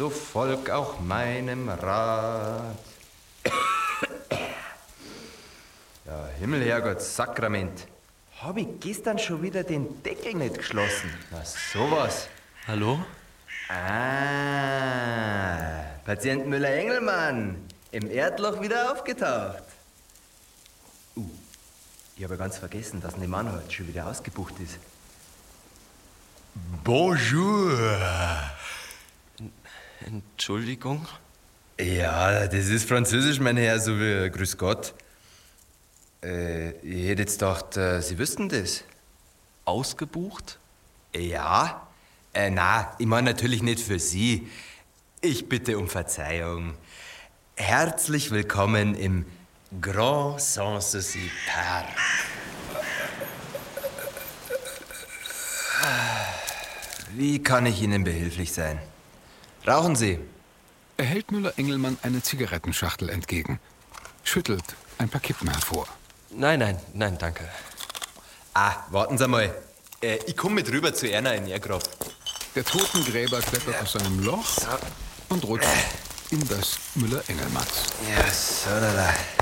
so folg auch meinem Rat. Ja, Himmel, Herrgott, Sakrament. Hab ich gestern schon wieder den Deckel nicht geschlossen? Na, sowas. Hallo? Ah, Patient Müller-Engelmann. Im Erdloch wieder aufgetaucht. Ich habe ja ganz vergessen, dass Nemann heute schon wieder ausgebucht ist. Bonjour. Entschuldigung? Ja, das ist Französisch, mein Herr, so wie Grüß Gott. Ich hätte jetzt gedacht, Sie wüssten das. Ausgebucht? Ja? Na, ich meine natürlich nicht für Sie. Ich bitte um Verzeihung. Herzlich willkommen im Grand Sanssouci Park. Wie kann ich Ihnen behilflich sein? Rauchen Sie? Er hält Müller-Engelmann eine Zigarettenschachtel entgegen, schüttelt ein paar Kippen hervor. Nein, danke. Warten Sie mal. Ich komme mit rüber zu Erna in ihr Grab. Der Totengräber klettert aus seinem Loch und rutscht in das Müller-Engelmanns. Ja, so, da.